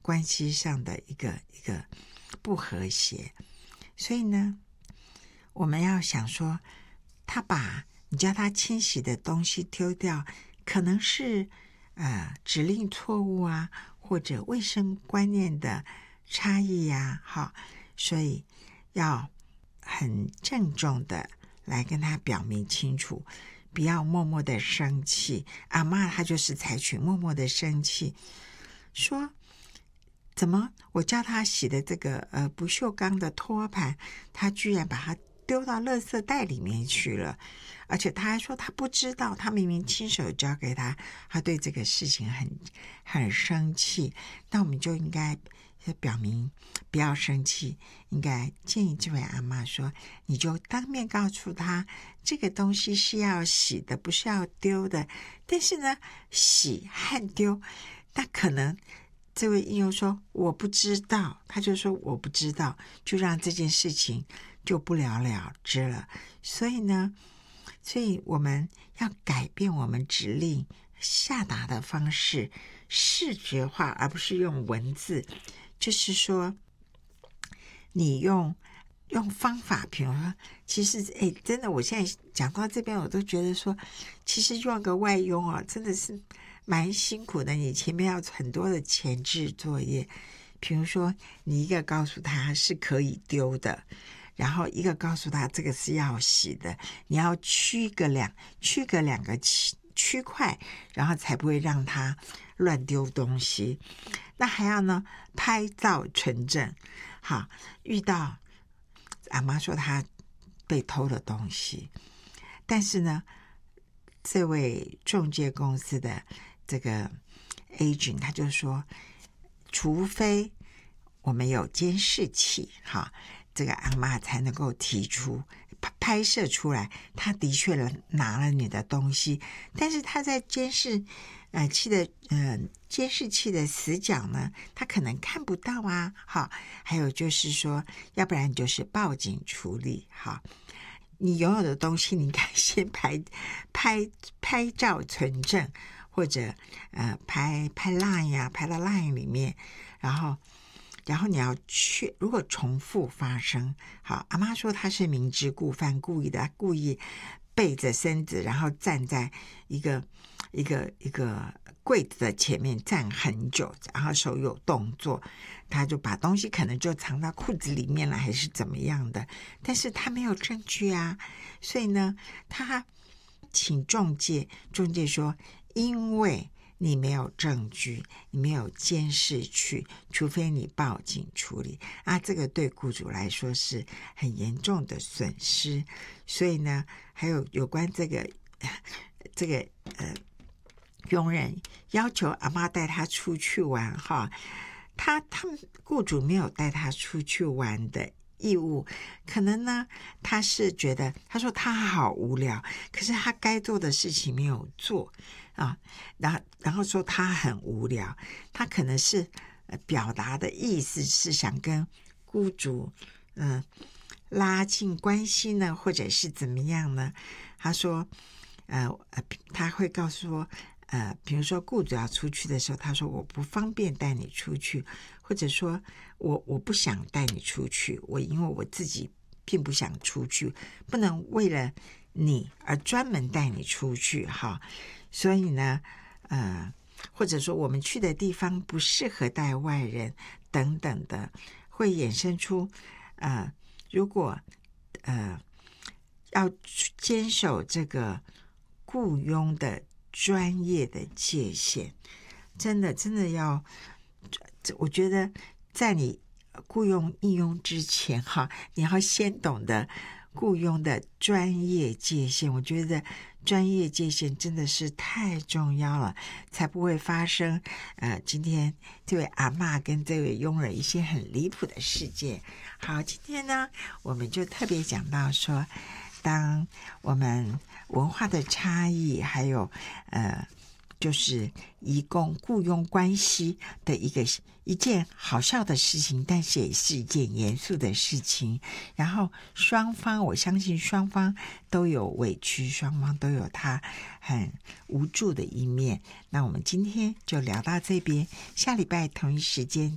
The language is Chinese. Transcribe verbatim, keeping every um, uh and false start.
关系上的一个一个不和谐。所以呢，我们要想说，他把你叫他清洗的东西丢掉，可能是呃指令错误啊，或者卫生观念的差异呀、啊，好，所以要很郑重的来跟他表明清楚，不要默默的生气。阿嬷她就是采取默默的生气，说怎么我叫他洗的这个呃不锈钢的托盘，他居然把它丢到垃圾袋里面去了，而且他还说他不知道，他明明亲手交给他，他对这个事情很很生气。那我们就应该表明不要生气，应该建议这位阿嬷说，你就当面告诉他，这个东西是要洗的，不是要丢的。但是呢，洗和丢，那可能这位应用说我不知道，他就说我不知道，就让这件事情就不了了之了。所以呢，所以我们要改变我们指令下达的方式，视觉化，而不是用文字。就是说，你用用方法，比如说，其实哎，真的，我现在讲到这边，我都觉得说，其实用个外佣啊，真的是蛮辛苦的。你前面要很多的前置作业，比如说，你一个告诉他是可以丢的，然后一个告诉他这个是要洗的，你要区个两区个两个区区块，然后才不会让他乱丢东西。那还要呢，拍照存证。好，遇到阿妈说她被偷了东西，但是呢，这位中介公司的这个 agent 他就说，除非我们有监视器，哈，这个阿妈才能够提出拍摄出来，他的确拿了你的东西，但是他在监视呃器的呃监视器的死角呢，他可能看不到啊，好，还有就是说，要不然你就是报警处理，好，你拥有的东西，你应该先拍拍拍照存证，或者呃拍拍 line 呀、啊，拍到 line 里面，然后。然后你要去，如果重复发生，好，阿妈说她是明知故犯，故意的，故意背着身子，然后站在一个一个一个柜子的前面站很久，然后手有动作，他就把东西可能就藏到裤子里面了，还是怎么样的，但是他没有证据啊，所以呢，他请仲介，仲介说，因为你没有证据，你没有监视器，除非你报警处理啊，这个对雇主来说是很严重的损失。所以呢，还有有关这个这个呃佣人要求阿妈带他出去玩哈，他他们雇主没有带他出去玩的义务，可能呢他是觉得，他说他好无聊，可是他该做的事情没有做啊，然后然后说他很无聊，他可能是、呃、表达的意思是想跟雇主嗯、呃、拉近关系呢，或者是怎么样呢？他说呃呃他会告诉说呃比如说雇主要出去的时候，他说我不方便带你出去，或者说我我不想带你出去，我因为我自己并不想出去，不能为了你而专门带你出去哈。所以呢呃或者说我们去的地方不适合带外人等等的，会衍生出呃如果呃要坚守这个雇佣的专业的界限，真的真的要，我觉得在你雇佣应用之前哈，你要先懂得雇佣的专业界限。我觉得专业界限真的是太重要了，才不会发生呃今天这位阿嬷跟这位佣人一些很离谱的事件。好，今天呢我们就特别讲到说，当我们文化的差异，还有呃就是移工雇佣关系的一个一件好笑的事情，但是也是一件严肃的事情。然后双方，我相信双方都有委屈，双方都有他很无助的一面。那我们今天就聊到这边，下礼拜同一时间